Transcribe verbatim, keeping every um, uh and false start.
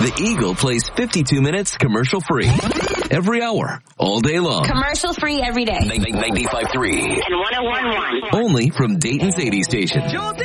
The Eagle plays fifty-two minutes commercial-free. Every hour, all day long. Commercial-free every day. ninety-five point three. And one oh one point one. Only from Dayton's eighty station.